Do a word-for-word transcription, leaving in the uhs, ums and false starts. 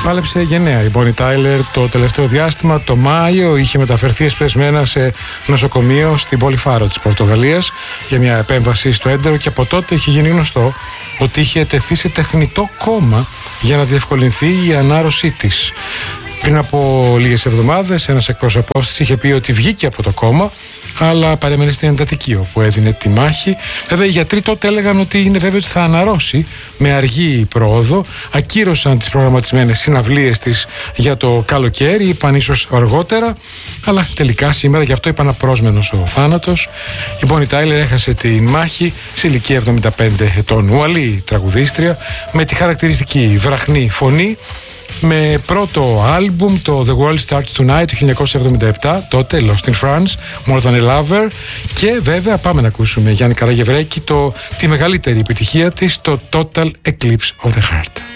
πάλεψε γενναία. Η Bonnie Tyler το τελευταίο διάστημα, το Μάιο, είχε μεταφερθεί εσπεσμένα σε νοσοκομείο στην πόλη Φάρο της Πορτογαλίας για μια επέμβαση στο έντερο και από τότε είχε γίνει γνωστό ότι είχε τεθεί σε τεχνητό κόμμα για να διευκολυνθεί η ανάρρωσή της. Πριν από λίγες εβδομάδες ένας εκπρόσωπός της είχε πει ότι βγήκε από το κόμμα, αλλά παρέμενε στην εντατική όπου έδινε τη μάχη. Βέβαια οι γιατροί τότε έλεγαν ότι είναι βέβαιο ότι θα αναρρώσει με αργή πρόοδο. Ακύρωσαν τις προγραμματισμένες συναυλίες της για το καλοκαίρι, είπαν ίσως αργότερα, αλλά τελικά σήμερα, γι' αυτό είπαν απρόσμενος ο θάνατος. Η Bonnie Tyler έχασε τη μάχη σε ηλικία εβδομήντα πέντε ετών. Ουαλή τραγουδίστρια με τη χαρακτηριστική βραχνή φωνή, με πρώτο άλμπουμ το The World Starts Tonight το χίλια εννιακόσια εβδομήντα επτά, τότε Lost in France, More Than a Lover, και βέβαια πάμε να ακούσουμε Γιάννη Καραγευρέκη το, τη μεγαλύτερη επιτυχία της, το Total Eclipse of the Heart.